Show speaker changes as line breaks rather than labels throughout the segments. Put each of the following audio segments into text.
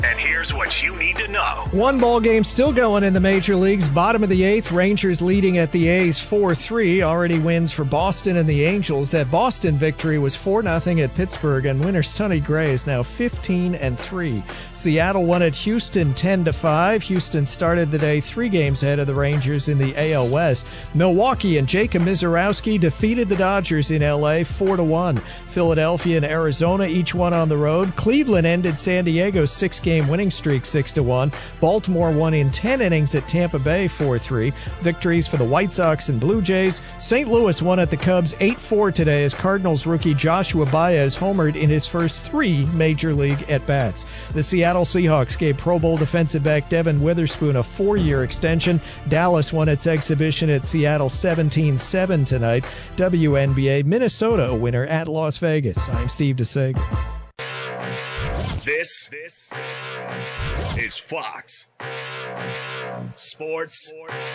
And here's what you need to know.
One ball game still going in the major leagues. Bottom of the eighth, Rangers leading at the A's 4-3. Already wins for Boston and the Angels. That Boston victory was 4-0 at Pittsburgh, and winner Sonny Gray is now 15-3. Seattle won at Houston 10-5. Houston started the day 3 games ahead of the Rangers in the AL West. Milwaukee and Jacob Mizorowski defeated the Dodgers in LA 4-1. Philadelphia and Arizona each won on the road. Cleveland ended San Diego's 6-game winning streak 6-1. Baltimore won in 10 innings at Tampa Bay 4-3. Victories for the White Sox and Blue Jays. St. Louis won at the Cubs 8-4 today as Cardinals rookie Joshua Baez homered in his first 3 major league at-bats. The Seattle Seahawks gave Pro Bowl defensive back Devin Witherspoon a 4-year extension. Dallas won its exhibition at Seattle 17-7 tonight. WNBA, Minnesota a winner at Las Vegas. I'm Steve DeSager.
This is Fox Sports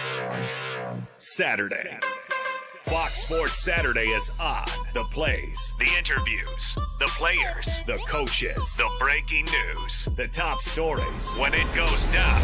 Saturday. Fox Sports Saturday is on. The plays, the interviews, the players, the coaches, the breaking news, the top stories. When it goes down,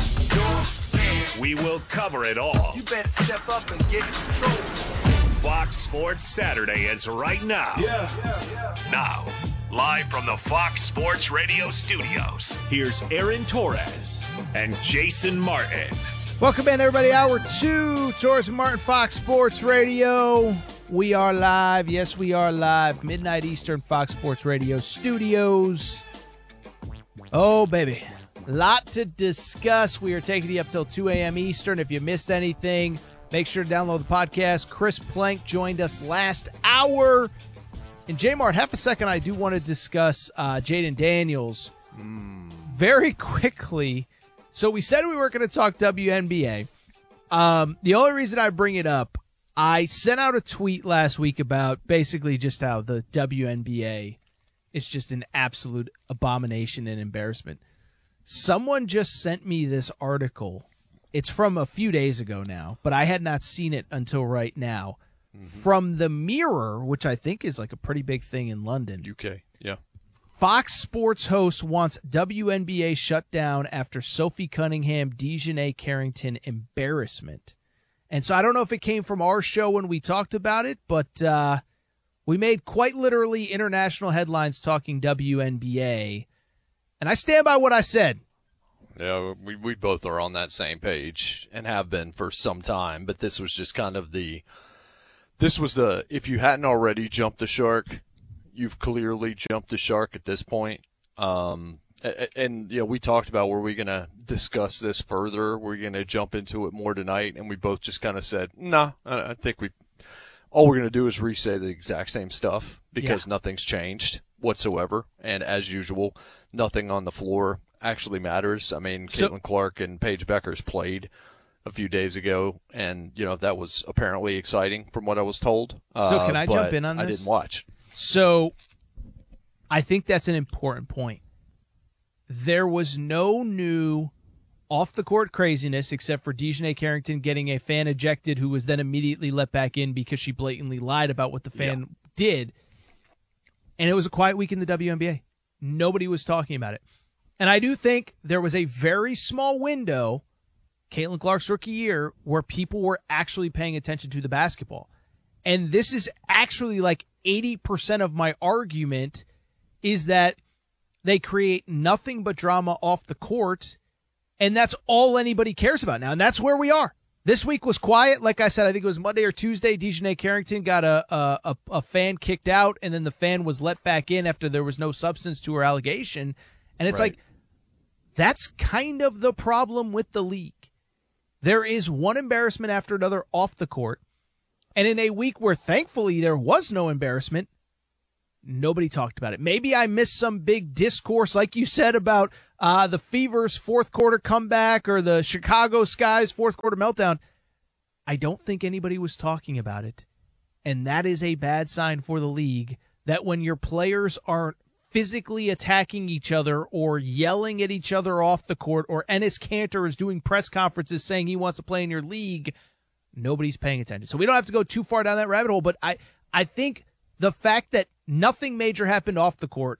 we will cover it all.
You better step up and get in control.
Fox Sports Saturday is right now. Now, live from the Fox Sports Radio studios, here's Aaron Torres and Jason Martin.
Welcome in, everybody. Hour 2, Torres and Martin, Fox Sports Radio. We are live. Yes, we are live. Midnight Eastern, Fox Sports Radio studios. Oh, baby. Lot to discuss. We are taking you up till 2 a.m. Eastern. If you missed anything, make sure to download the podcast. Chris Plank joined us last hour. And J-Mart, half a second, I do want to discuss Jaden Daniels very quickly. So we said we weren't going to talk WNBA. The only reason I bring it up, I sent out a tweet last week about basically just how the WNBA is just an absolute abomination and embarrassment. Someone just sent me this article. It's from a few days ago now, but I had not seen it until right now. From the Mirror, which I think is like a pretty big thing in London.
UK, yeah.
Fox Sports host wants WNBA shut down after Sophie Cunningham, Dejanay Carrington embarrassment. And so I don't know if it came from our show when we talked about it, but we made quite literally international headlines talking WNBA. And I stand by what I said.
Yeah, we both are on that same page and have been for some time, but this was just kind of if you hadn't already jumped the shark, you've clearly jumped the shark at this point. And you know, we talked about, were we going to discuss this further? We're going to jump into it more tonight, and we both just kind of said, nah, I think all we're going to do is re-say the exact same stuff because nothing's changed whatsoever. And as usual, nothing on the floor actually matters. I mean, Caitlin Clark and Paige Beckers played a few days ago, and you know that was apparently exciting from what I was told.
So can I jump in on this?
I didn't watch.
So I think that's an important point. There was no new off-the-court craziness except for Dejanay Carrington getting a fan ejected who was then immediately let back in because she blatantly lied about what the fan did. And it was a quiet week in the WNBA. Nobody was talking about it. And I do think there was a very small window, Caitlin Clark's rookie year, where people were actually paying attention to the basketball. And this is actually like 80% of my argument is that they create nothing but drama off the court, and that's all anybody cares about now. And that's where we are. This week was quiet. Like I said, I think it was Monday or Tuesday, Dejanay Carrington got a fan kicked out, and then the fan was let back in after there was no substance to her allegation. And it's like, that's kind of the problem with the league. There is one embarrassment after another off the court. And in a week where thankfully there was no embarrassment, nobody talked about it. Maybe I missed some big discourse, like you said, about the Fever's fourth quarter comeback or the Chicago Sky's fourth quarter meltdown. I don't think anybody was talking about it. And that is a bad sign for the league, that when your players aren't physically attacking each other or yelling at each other off the court, or Enes Kanter is doing press conferences saying he wants to play in your league, nobody's paying attention. So we don't have to go too far down that rabbit hole, but I think the fact that nothing major happened off the court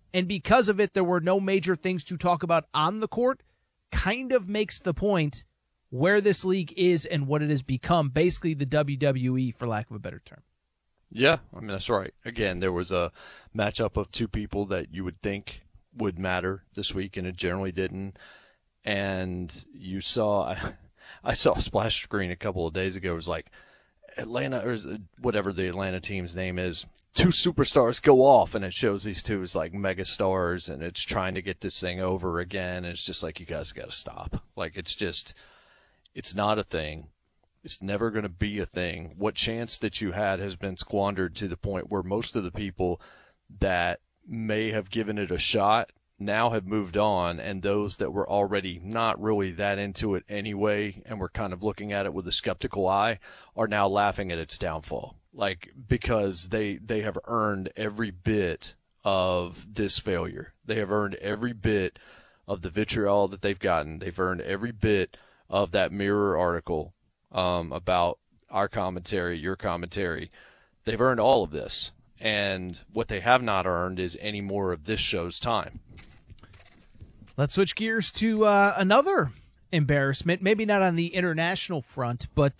and because of it, there were no major things to talk about on the court, kind of makes the point where this league is and what it has become, basically the WWE, for lack of a better term.
Yeah, I mean, that's right. Again, there was a matchup of two people that you would think would matter this week, and it generally didn't. And you saw, I saw a splash screen a couple of days ago. It was like Atlanta, or whatever the Atlanta team's name is, two superstars go off, and it shows these two as like mega stars, and it's trying to get this thing over again. And it's just like, you guys got to stop. Like, it's not a thing. It's never going to be a thing. What chance that you had has been squandered to the point where most of the people that may have given it a shot now have moved on, and those that were already not really that into it anyway and were kind of looking at it with a skeptical eye are now laughing at its downfall. Like, because they have earned every bit of this failure. They have earned every bit of the vitriol that they've gotten. They've earned every bit of that Mirror article about our commentary, your commentary. They've earned all of this. And what they have not earned is any more of this show's time.
Let's switch gears to another embarrassment, maybe not on the international front, but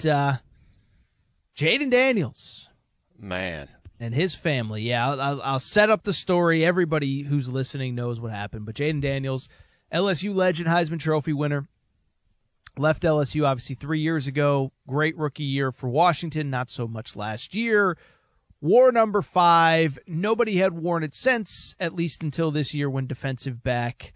Jayden Daniels.
Man.
And his family. Yeah, I'll set up the story. Everybody who's listening knows what happened. But Jayden Daniels, LSU legend, Heisman Trophy winner, left LSU obviously 3 years ago. Great rookie year for Washington, not so much last year. Wore number 5. Nobody had worn it since, at least until this year when defensive back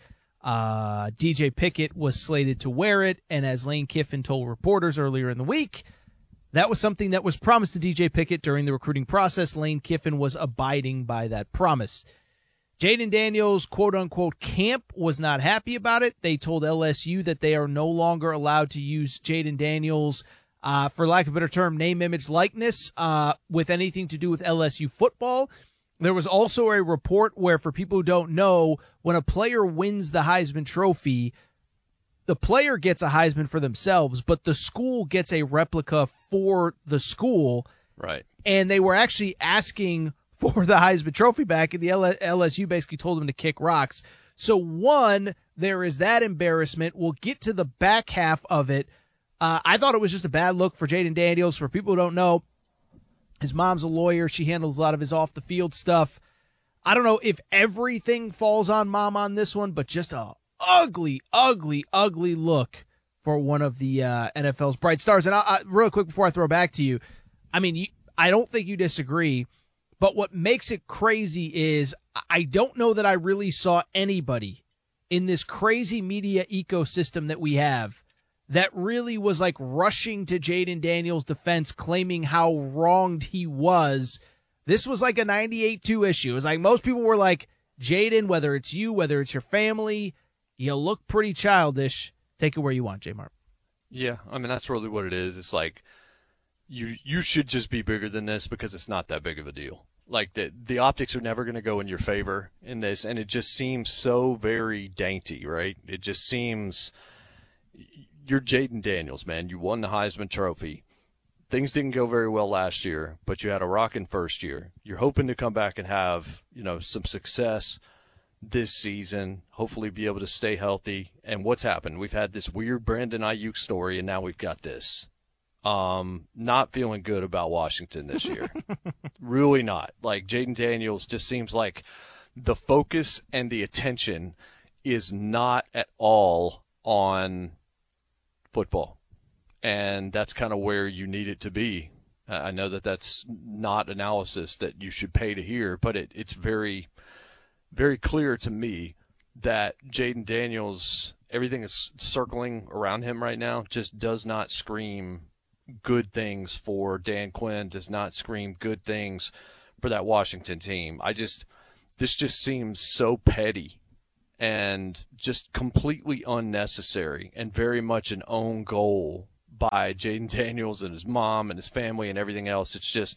DJ Pickett was slated to wear it. And as Lane Kiffin told reporters earlier in the week, that was something that was promised to DJ Pickett during the recruiting process. Lane Kiffin was abiding by that promise. Jayden Daniels' quote-unquote camp was not happy about it. They told LSU that they are no longer allowed to use Jayden Daniels, for lack of a better term, name, image, likeness, with anything to do with LSU football. There was also a report where, for people who don't know, when a player wins the Heisman Trophy, the player gets a Heisman for themselves, but the school gets a replica for the school.
Right.
And they were actually asking for the Heisman Trophy back, and the LSU basically told them to kick rocks. So, one, there is that embarrassment. We'll get to the back half of it. I thought it was just a bad look for Jayden Daniels. For people who don't know, his mom's a lawyer. She handles a lot of his off-the-field stuff. I don't know if everything falls on mom on this one, but just a ugly, ugly, ugly look for one of the NFL's bright stars. And real quick before I throw it back to you, I mean, I don't think you disagree, but what makes it crazy is I don't know that I really saw anybody in this crazy media ecosystem that we have that really was like rushing to Jayden Daniels' defense, claiming how wronged he was. This was like a 98-2 issue. It was like most people were like, Jayden, whether it's you, whether it's your family, you look pretty childish. Take it where you want, J-Mark.
Yeah, I mean, that's really what it is. It's like you should just be bigger than this because it's not that big of a deal. Like, the optics are never going to go in your favor in this, and it just seems so very dainty, right? It just seems you're Jayden Daniels, man. You won the Heisman Trophy. Things didn't go very well last year, but you had a rocking first year. You're hoping to come back and have, some success this season, hopefully be able to stay healthy. And what's happened? We've had this weird Brandon Ayuk story, and now we've got this. Not feeling good about Washington this year. Really not. Like, Jayden Daniels just seems like the focus and the attention is not at all on football. And that's kind of where you need it to be. I know that that's not analysis that you should pay to hear, but it's very, very clear to me that Jayden Daniels, everything is circling around him right now, just does not scream good things for Dan Quinn, does not scream good things for that Washington team. This just seems so petty and just completely unnecessary and very much an own goal by Jayden Daniels and his mom and his family and everything else. It's just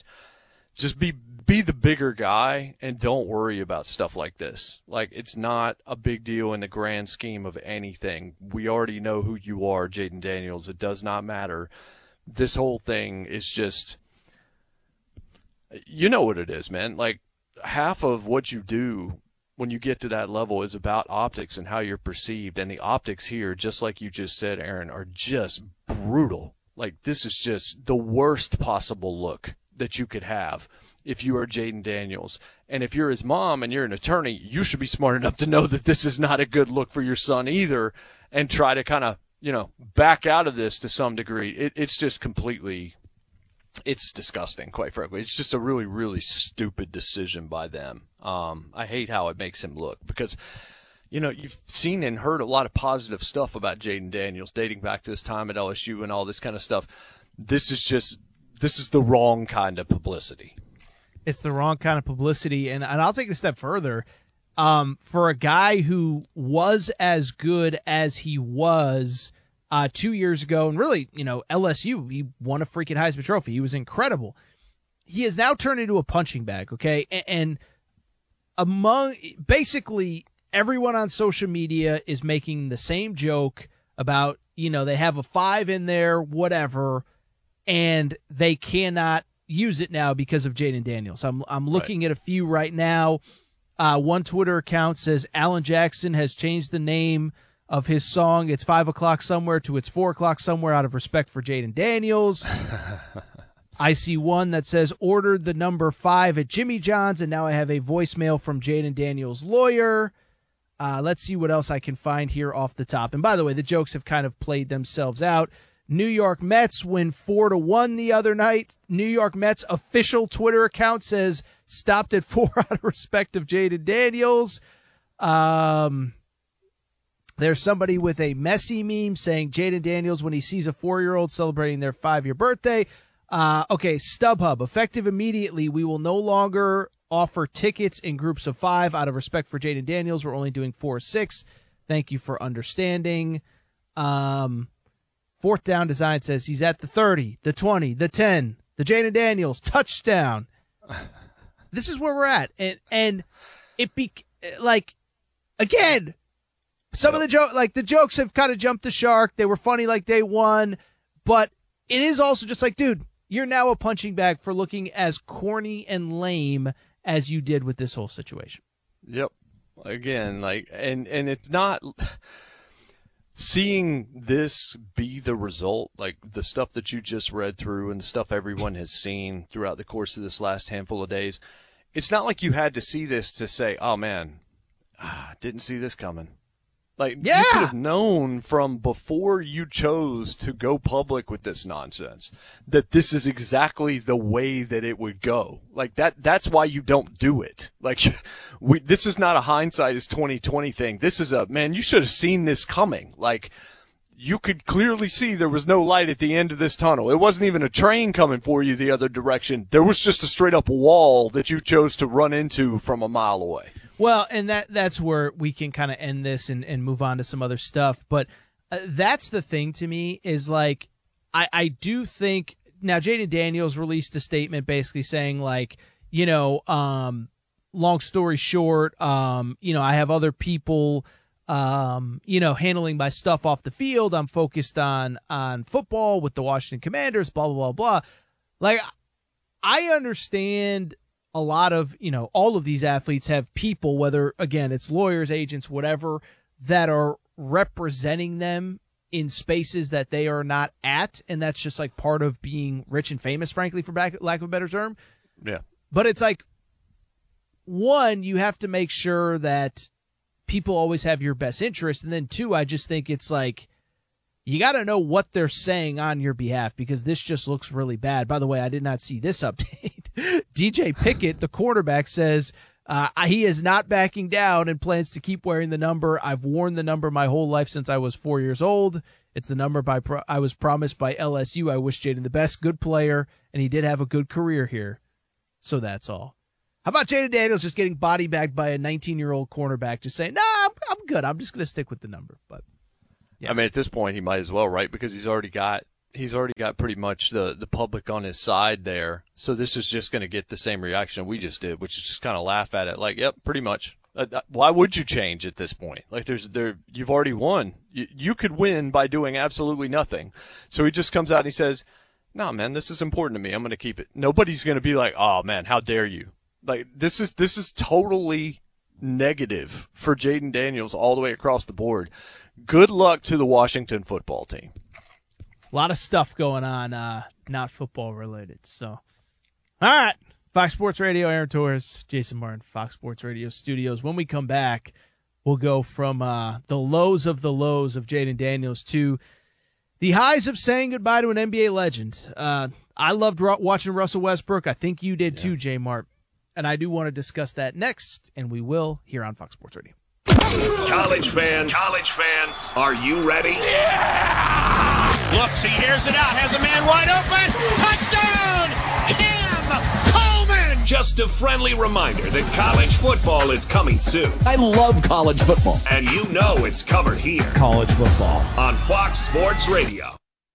be the bigger guy and don't worry about stuff like this. Like, it's not a big deal in the grand scheme of anything. We already know who you are, Jayden Daniels. It does not matter. This whole thing is just, you know what it is, man. Like, half of what you do when you get to that level is about optics and how you're perceived. And the optics here, just like you just said, Aaron, are just brutal. Like, this is just the worst possible look that you could have if you are Jayden Daniels. And if you're his mom and you're an attorney, you should be smart enough to know that this is not a good look for your son either, and try to kind of, back out of this to some degree. It's just completely, it's disgusting, quite frankly. It's just a really, really stupid decision by them. I hate how it makes him look because, you've seen and heard a lot of positive stuff about Jayden Daniels dating back to his time at LSU and all this kind of stuff. This is the wrong kind of publicity.
It's the wrong kind of publicity. And I'll take it a step further. For a guy who was as good as he was 2 years ago, and really, LSU, he won a freaking Heisman Trophy. He was incredible. He has now turned into a punching bag, okay? And among basically everyone on social media is making the same joke about, they have a 5 in there, whatever, and they cannot use it now because of Jayden Daniels. I'm looking at a few right now. One Twitter account says Alan Jackson has changed the name of his song "It's 5 O'Clock Somewhere" to "It's 4 O'Clock Somewhere" out of respect for Jayden Daniels. I see one that says ordered the number 5 at Jimmy John's, and now I have a voicemail from Jayden Daniels' lawyer. Let's see what else I can find here off the top. And by the way, the jokes have kind of played themselves out. New York Mets win 4-1 the other night. New York Mets official Twitter account says stopped at 4 out of respect of Jayden Daniels. There's somebody with a messy meme saying Jayden Daniels when he sees a 4-year-old celebrating their 5-year birthday. Okay, StubHub, effective immediately, we will no longer offer tickets in groups of 5 out of respect for Jayden Daniels. We're only doing 4 or 6. Thank you for understanding. Fourth Down Design says he's at the 30, the 20, the 10, the Jayden Daniels touchdown. This is where we're at. And it again, some of the jokes have kind of jumped the shark. They were funny like day one, but it is also just like, dude, you're now a punching bag for looking as corny and lame as you did with this whole situation.
Yep. Again, and it's not seeing this be the result, like the stuff that you just read through and the stuff everyone has seen throughout the course of this last handful of days. It's not like you had to see this to say, oh man, didn't see this coming. Like, you could have known from before you chose to go public with this nonsense that this is exactly the way that it would go. Like, that's why you don't do it. Like, this is not a hindsight is 2020 thing. This is man, you should have seen this coming. Like, you could clearly see there was no light at the end of this tunnel. It wasn't even a train coming for you the other direction. There was just a straight up wall that you chose to run into from a mile away.
Well, and that's where we can kind of end this and move on to some other stuff. But that's the thing to me is, like, I do think now Jayden Daniels released a statement basically saying, like, long story short, I have other people, handling my stuff off the field. I'm focused on football with the Washington Commanders, blah, blah, blah, blah. Like, I understand a lot of, all of these athletes have people, whether, again, it's lawyers, agents, whatever, that are representing them in spaces that they are not at. And that's just like part of being rich and famous, frankly, for lack of a better term.
Yeah.
But it's like, one, you have to make sure that people always have your best interest. And then two, I just think it's like, you got to know what they're saying on your behalf, because this just looks really bad. By the way, I did not see this update. DJ Pickett, the quarterback, says he is not backing down and plans to keep wearing the number. I've worn the number my whole life since I was 4 years old. It's the number I was promised by LSU. I wish Jayden the best, good player, and he did have a good career here. So that's all. How about Jayden Daniels just getting body bagged by a 19-year-old cornerback, just saying, "Nah, I'm good. I'm just going to stick with the number." But yeah.
I mean, at this point, he might as well, right? Because he's already got pretty much the public on his side there. So this is just going to get the same reaction we just did, which is just kind of laugh at it. Like, yep, pretty much. Why would you change at this point? Like, you've already won. You could win by doing absolutely nothing. So he just comes out and he says, "No, man, this is important to me. I'm going to keep it." Nobody's going to be like, "Oh man, how dare you?" Like, this is totally negative for Jaden Daniels all the way across the board. Good luck to the Washington football team.
A lot of stuff going on, not football related. So, all right. Fox Sports Radio, Aaron Torres, Jason Martin, Fox Sports Radio studios. When we come back, we'll go from the lows of Jaden Daniels to the highs of saying goodbye to an NBA legend. I loved watching Russell Westbrook. I think you did too, J Mart. And I do want to discuss that next, and we will here on Fox Sports Radio.
College fans, are you ready?
Yeah! Looks, he hears it out, has a man wide open. Touchdown! Cam Coleman!
Just a friendly reminder that college football is coming soon.
I love college football.
And you know it's covered here.
College football.
On Fox Sports Radio.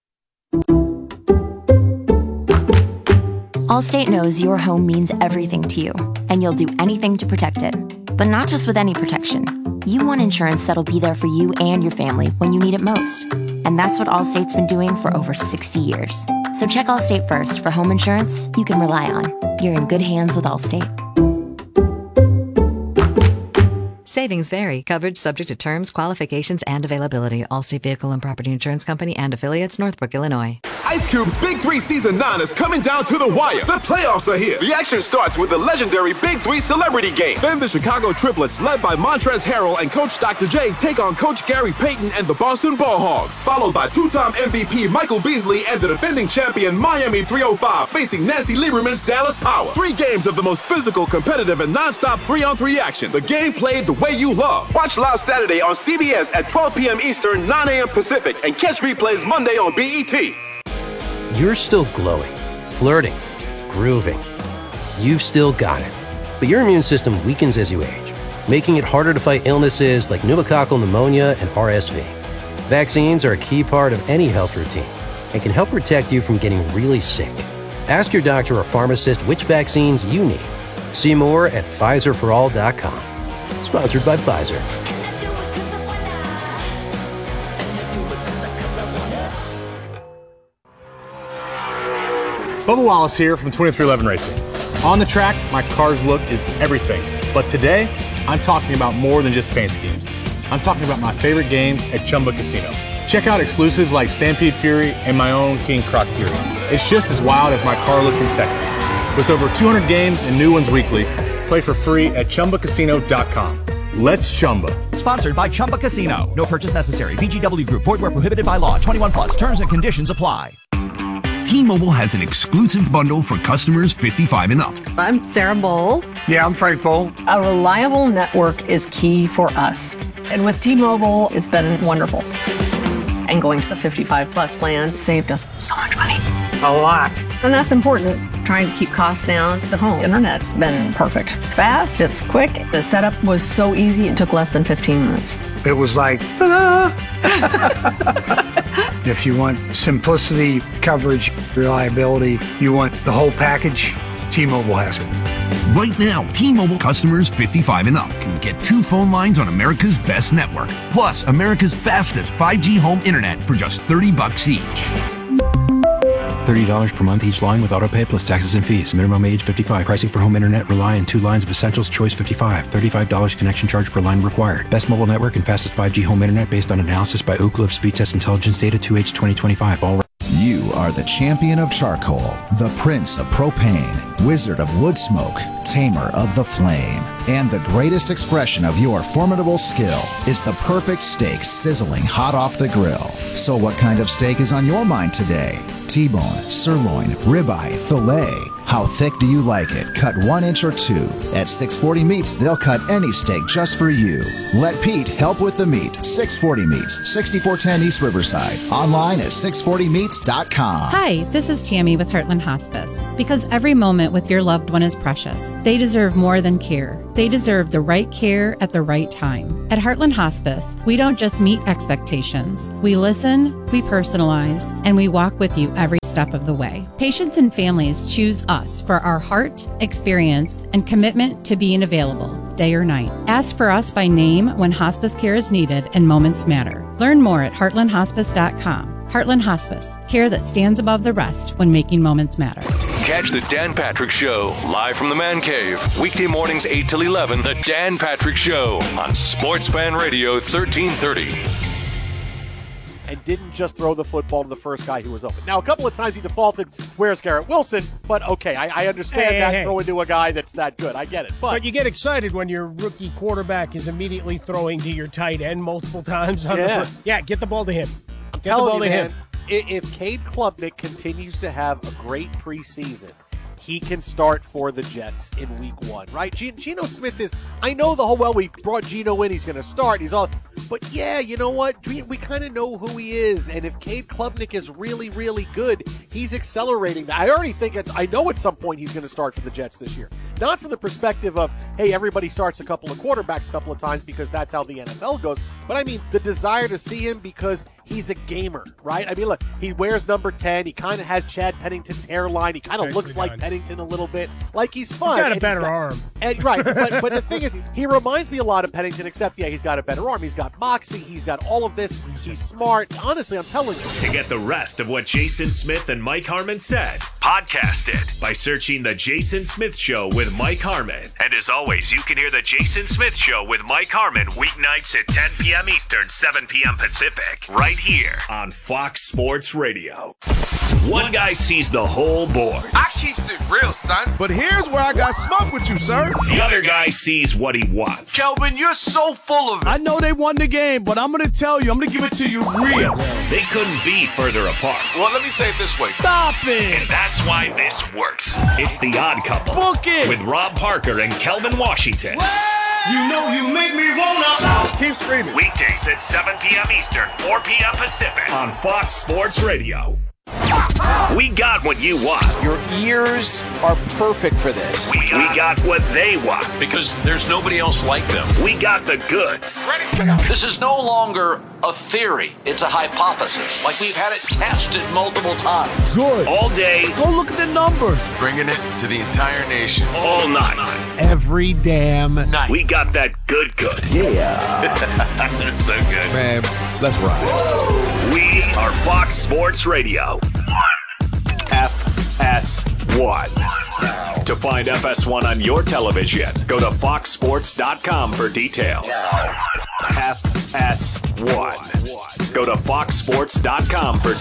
Allstate knows your home means everything to you, and you'll do anything to protect it. But not just with any protection. You want insurance that'll be there for you and your family when you need it most. And that's what Allstate's been doing for over 60 years. So check Allstate first for home insurance you can rely on. You're in good hands with Allstate.
Savings vary. Coverage subject to terms, qualifications, and availability. Allstate Vehicle and Property Insurance Company and affiliates, Northbrook, Illinois.
Ice Cube's Big 3 Season 9 is coming down to the wire. The playoffs are here. The action starts with the legendary Big 3 Celebrity Game. Then the Chicago Triplets, led by Montrezl Harrell and Coach Dr. J, take on Coach Gary Payton and the Boston Ball Hogs. Followed by two-time MVP Michael Beasley and the defending champion Miami 305 facing Nancy Lieberman's Dallas Power. 3 games of the most physical, competitive, and non-stop 3-on-3 action. The game played the way you love. Watch live Saturday on CBS at 12 p.m. Eastern, 9 a.m. Pacific, and catch replays Monday on BET.
You're still glowing, flirting, grooving. You've still got it. But your immune system weakens as you age, making it harder to fight illnesses like pneumococcal pneumonia and RSV. Vaccines are a key part of any health routine and can help protect you from getting really sick. Ask your doctor or pharmacist which vaccines you need. See more at PfizerForAll.com. Sponsored by Pfizer.
Bubba Wallace here from 2311 Racing. On the track, my car's look is everything. But today, I'm talking about more than just paint schemes. I'm talking about my favorite games at Chumba Casino. Check out exclusives like Stampede Fury and my own King Croc Fury. It's just as wild as my car look in Texas. With over 200 games and new ones weekly, play for free at ChumbaCasino.com. Let's Chumba.
Sponsored by Chumba Casino. No purchase necessary. VGW Group. Void where prohibited by law. 21 plus. Terms and conditions apply.
T-Mobile has an exclusive bundle for customers 55 and up.
I'm Sarah Bowl.
Yeah, I'm Frank Bowl.
A reliable network is key for us. And with T-Mobile, it's been wonderful. And going to the 55 plus plan saved us so much money.
A lot.
And that's important. Trying to keep costs down. The home internet's been perfect. It's fast, it's quick. The setup was so easy, it took less than 15 minutes.
It was like, ta-da! If you want simplicity, coverage, reliability, you want the whole package, T-Mobile has it.
Right now, T-Mobile customers 55 and up can get 2 phone lines on America's best network, plus America's fastest 5G home internet for just $30 each.
$30 per month each line with autopay plus taxes and fees. Minimum age 55. Pricing for home internet rely on 2 lines of Essentials Choice 55. $35 connection charge per line required. Best mobile network and fastest 5G home internet based on analysis by Ookla of Speed Test Intelligence Data 2H 2025. All
You are the champion of charcoal, the prince of propane, wizard of wood smoke, tamer of the flame. And the greatest expression of your formidable skill is the perfect steak sizzling hot off the grill. So what kind of steak is on your mind today? T-bone, sirloin, ribeye, filet. How thick do you like it? Cut 1 inch or 2. At 640 Meats, they'll cut any steak just for you. Let Pete help with the meat. 640 Meats, 6410 East Riverside. Online at 640meats.com.
Hi, this is Tammy with Heartland Hospice. Because every moment with your loved one is precious. They deserve more than care. They deserve the right care at the right time. At Heartland Hospice, we don't just meet expectations. We listen, we personalize, and we walk with you every step of the way. Patients and families choose us for our heart, experience, and commitment to being available, day or night. Ask for us by name when hospice care is needed and moments matter. Learn more at heartlandhospice.com. Heartland Hospice, care that stands above the rest when making moments matter.
Catch the Dan Patrick Show live from the Man Cave. Weekday mornings 8 till 11. The Dan Patrick Show on Sports Fan Radio 1330.
And didn't just throw the football to the first guy who was open. Now, a couple of times he defaulted, where's Garrett Wilson? But okay, I understand throw into a guy that's that good. I get it. But
you get excited when your rookie quarterback is immediately throwing to your tight end multiple times. Get the ball to him.
I'm telling you, man, if Cade Klubnik continues to have a great preseason, he can start for the Jets in week 1, right? Geno Smith is, I know the whole, we brought Geno in, he's going to start, but yeah, you know what? We kind of know who he is, and if Cade Klubnik is really, really good, he's accelerating that. I already think, I know at some point he's going to start for the Jets this year. Not from the perspective of, hey, everybody starts a couple of quarterbacks a couple of times because that's how the NFL goes, but I mean the desire to see him because he's a gamer, right? I mean, look, he wears number 10. He kind of has Chad Pennington's hairline. He kind of looks like Pennington a little bit. Like he's fun.
He's got a better arm.
Right, but the thing is, he reminds me a lot of Pennington, except, he's got a better arm. He's got moxie. He's got all of this. He's smart. Honestly, I'm telling you.
To get the rest of what Jason Smith and Mike Harmon said, podcast it by searching The Jason Smith Show with Mike Harmon. And as always, you can hear The Jason Smith Show with Mike Harmon weeknights at 10 p.m. Eastern, 7 p.m. Pacific, right here on Fox Sports Radio. One guy sees the whole board.
I keeps it real, son.
But here's where I got smoke with you, sir.
The other guy sees what he wants.
Kelvin, you're so full of it.
I know they won the game, but I'm going to tell you, I'm going to give it to you real.
They couldn't be further apart.
Well, let me say it this way.
Stop it.
And that's why this works. It's The Odd Couple.
Book it.
With Rob Parker and Kelvin Washington.
You know you make me wanna.
Keep screaming.
Weekdays at 7 p.m. Eastern, 4 p.m. Pacific on Fox Sports Radio. We got what you want.
Your ears are perfect for this.
We got what they want.
Because there's nobody else like them.
We got the goods.
Ready?
This is no longer a theory. It's a hypothesis. Like we've had it tested multiple times.
Good.
All day.
Go look at the numbers.
Bringing it to the entire nation.
All night.
Every damn night.
We got that good.
Yeah.
That's so good.
Man, let's ride.
We are Fox Sports Radio. FS1. To find FS1 on your television, go to foxsports.com for details. FS1. Go to foxsports.com for